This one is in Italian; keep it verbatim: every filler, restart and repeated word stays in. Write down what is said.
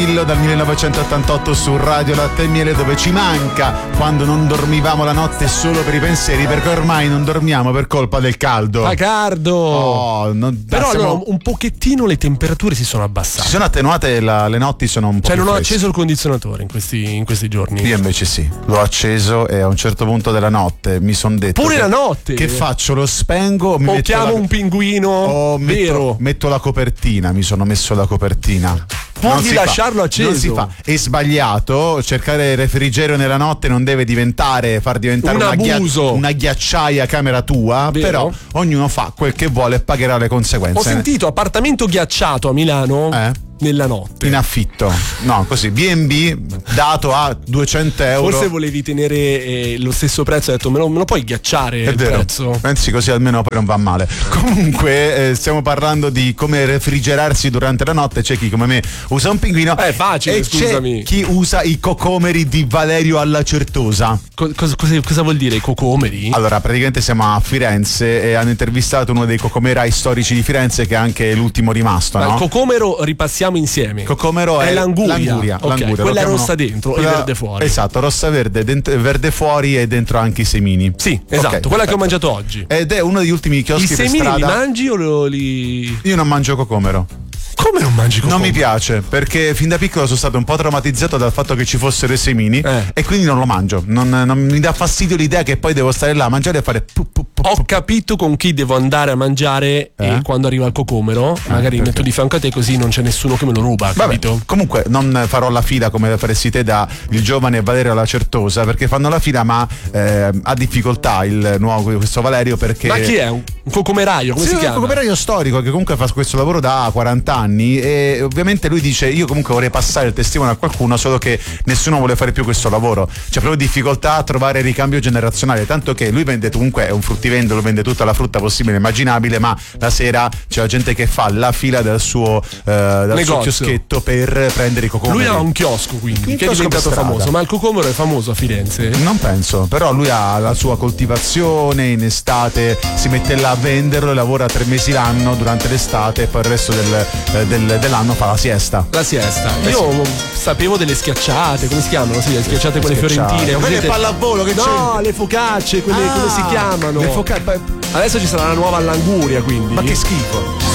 Grillo dal millenovecentottantotto su Radio Latte e Miele, dove ci manca quando non dormivamo la notte solo per i pensieri, perché ormai non dormiamo per colpa del caldo. Fa caldo! Oh, non, Però siamo... allora, un pochettino le temperature si sono abbassate. Si sono attenuate, la, le notti sono un po' Cioè più non ho fresche. acceso il condizionatore in questi, in questi giorni. Io invece sì, l'ho acceso e a un certo punto della notte mi sono detto Pure che, la notte? Che faccio? Lo spengo o mi o metto chiamo la... un pinguino o metto, vero? metto la copertina, mi sono messo la copertina. Pur Non di si lasciarlo fa, acceso. Non si fa. È sbagliato. Cercare il refrigerio nella notte non deve diventare far diventare Un una, abuso. Ghia- una ghiacciaia camera tua. Vero? Però ognuno fa quel che vuole e pagherà le conseguenze. Ho sentito appartamento ghiacciato a Milano Eh? nella notte. In affitto, no, così B and B dato a duecento euro. Forse volevi tenere eh, lo stesso prezzo, hai detto me lo, me lo puoi ghiacciare È il vero, prezzo? pensi così almeno poi non va male. Comunque eh, stiamo parlando di come refrigerarsi durante la notte. C'è chi come me usa un pinguino. È facile, e scusami. c'è chi usa i cocomeri di Valerio alla Certosa. Co- cosa, cosa, cosa vuol dire i cocomeri? Allora, praticamente siamo a Firenze e hanno intervistato uno dei cocomerai storici di Firenze, che è anche l'ultimo rimasto, Ma no? il cocomero ripassiamo insieme. Cocomero è, è l'anguria, l'anguria, Ok, l'anguria, quella lo chiamano- rossa dentro quella- e verde fuori. Esatto, rossa verde, dent- verde fuori e dentro anche i semini. Sì, esatto, Ok, quella che ho perfetto. mangiato oggi. Ed è uno degli ultimi chioschi I per semini strada. li mangi o lo- li... Io non mangio cocomero. Come non mangi cocomero? Non mi piace, perché fin da piccolo sono stato un po' traumatizzato dal fatto che ci fossero i semini Eh. e quindi non lo mangio. Non, non mi dà fastidio l'idea che poi devo stare là a mangiare e fare pu, pu, pu, Ho pu. capito con chi devo andare a mangiare Eh? e quando arriva il cocomero, magari perché? metto di fianco a te così non c'è nessuno che me lo ruba, Vabbè, capito? comunque non farò la fila come faresti te da il giovane Valerio alla Certosa, perché fanno la fila ma eh, ha difficoltà il nuovo questo Valerio, perché Ma chi è? Un un cocomeraio? Come sì, si un chiama? cocomeraio storico che comunque fa questo lavoro da quaranta anni e ovviamente lui dice io comunque vorrei passare il testimone a qualcuno, solo che nessuno vuole fare più questo lavoro, c'è proprio difficoltà a trovare ricambio generazionale, tanto che lui vende comunque, è un fruttivendolo, vende tutta la frutta possibile e immaginabile, ma la sera c'è la gente che fa la fila dal suo, eh, dal suo Negozio. chioschetto per prendere i cocomeri. Lui ha un chiosco quindi, Un che è chiosco diventato per strada. famoso, ma il cocomero è famoso a Firenze? Non penso, però lui ha la sua coltivazione, in estate si mette là a venderlo e lavora tre mesi l'anno durante l'estate e poi il resto del, eh, del- dell'anno fa la siesta. La siesta. Eh Io sapevo delle schiacciate, come si chiamano? Sì, le schiacciate quelle Schiacciate. fiorentine. Ma quelle Vedete? pallavolo, che No, c'entra? le focacce, quelle Ah, come si chiamano? le foca- Adesso ci sarà la nuova all'anguria, quindi. Ma che schifo.